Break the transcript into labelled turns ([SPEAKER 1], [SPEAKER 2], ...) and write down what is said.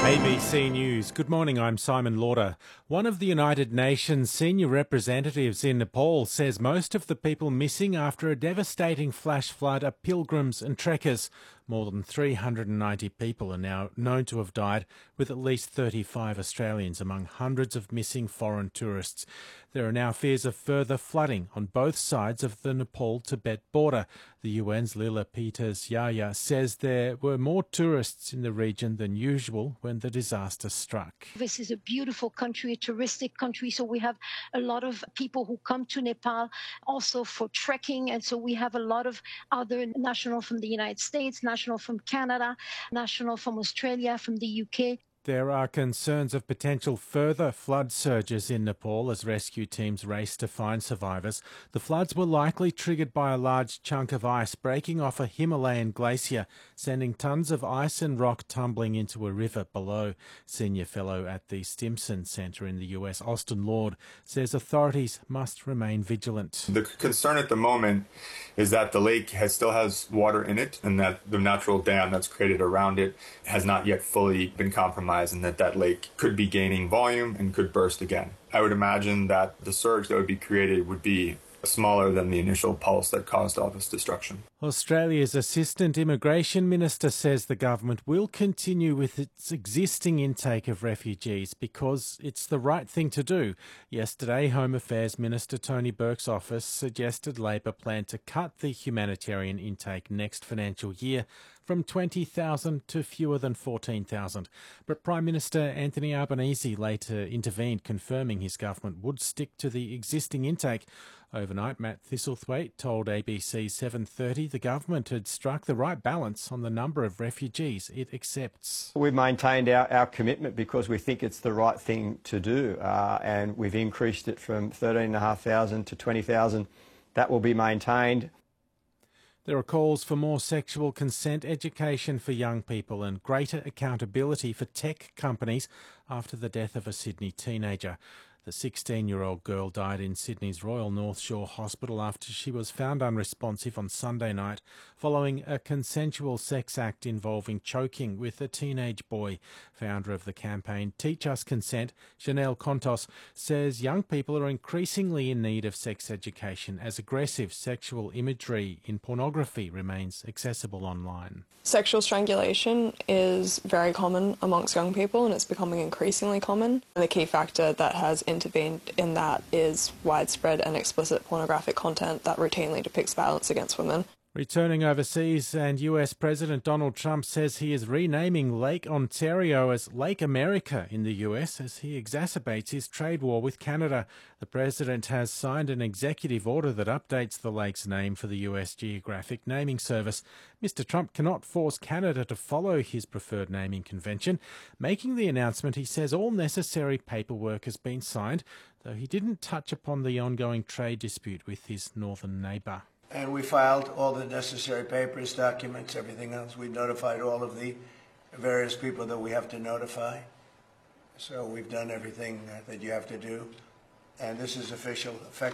[SPEAKER 1] ABC News. Good morning, I'm Simon Lauder. One of the United Nations senior representatives in Nepal says most of the people missing after a devastating flash flood are pilgrims and trekkers. More than 390 people are now known to have died, with at least 35 Australians among hundreds of missing foreign tourists. There are now fears of further flooding on both sides of the Nepal-Tibet border. The UN's Lila Peters-Yahya says there were more tourists in the region than usual when the disaster struck.
[SPEAKER 2] This is a beautiful country, a touristic country, so we have a lot of people who come to Nepal also for trekking, and so we have a lot of other national from the United States, national from Canada, national from Australia, from the UK.
[SPEAKER 1] There are concerns of potential further flood surges in Nepal as rescue teams race to find survivors. The floods were likely triggered by a large chunk of ice breaking off a Himalayan glacier, sending tons of ice and rock tumbling into a river below. Senior fellow at the Stimson Centre in the US, Austin Lord, says authorities must remain vigilant.
[SPEAKER 3] The concern at the moment is that the lake still has water in it, and that the natural dam that's created around it has not yet fully been compromised, and that lake could be gaining volume and could burst again. I would imagine that the surge that would be created would be smaller than the initial pulse that caused all this destruction.
[SPEAKER 1] Australia's Assistant Immigration Minister says the government will continue with its existing intake of refugees because it's the right thing to do. Yesterday, Home Affairs Minister Tony Burke's office suggested Labor plan to cut the humanitarian intake next financial year from 20,000 to fewer than 14,000. But Prime Minister Anthony Albanese later intervened, confirming his government would stick to the existing intake. Overnight, Matt Thistlethwaite told ABC 7:30 the government had struck the right balance on the number of refugees it accepts.
[SPEAKER 4] We've maintained our commitment because we think it's the right thing to do, and we've increased it from 13,500 to 20,000. That will be maintained.
[SPEAKER 1] There are calls for more sexual consent education for young people and greater accountability for tech companies after the death of a Sydney teenager. The 16-year-old girl died in Sydney's Royal North Shore Hospital after she was found unresponsive on Sunday night following a consensual sex act involving choking with a teenage boy. Founder of the campaign Teach Us Consent, Janelle Contos, says young people are increasingly in need of sex education as aggressive sexual imagery in pornography remains accessible online.
[SPEAKER 5] Sexual strangulation is very common amongst young people, and it's becoming increasingly common. And the key factor that has intervened in that is widespread and explicit pornographic content that routinely depicts violence against women.
[SPEAKER 1] Returning overseas, and US President Donald Trump says he is renaming Lake Ontario as Lake America in the US as he exacerbates his trade war with Canada. The president has signed an executive order that updates the lake's name for the US Geographic Naming Service. Mr. Trump cannot force Canada to follow his preferred naming convention. Making the announcement, he says all necessary paperwork has been signed, though he didn't touch upon the ongoing trade dispute with his northern neighbour.
[SPEAKER 6] And we filed all the necessary papers, documents, everything else. We notified all of the various people that we have to notify. So we've done everything that you have to do. And this is official, effective.